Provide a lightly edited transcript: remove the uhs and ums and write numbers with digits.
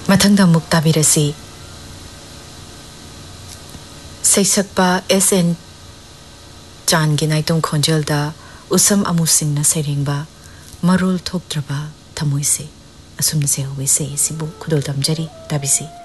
ꯃꯊꯪꯗ ꯑꯃꯨꯛ ꯇꯥꯕꯤꯔꯁꯤ ꯁꯩꯁꯛꯄ SN ꯆꯥꯟꯒꯤ ꯅꯥꯏꯇꯣꯝ ꯈꯣꯟꯖꯦꯜꯗ ꯎꯁꯝ ꯑꯃꯨꯁꯤꯡꯅ ꯁꯩꯔꯦꯡꯕ ꯃꯔꯣꯜ ꯊꯣꯛꯇ꯭ꯔꯕ ꯊꯃꯣꯏꯁꯦ ꯑꯁꯨꯝꯅ ꯁꯩꯍꯧꯕ ꯏꯁꯩ ꯑꯁꯤꯕꯨ ꯈꯨꯗꯣꯜ ꯇꯝꯖꯔꯤ ꯇꯥꯕꯤꯁꯤ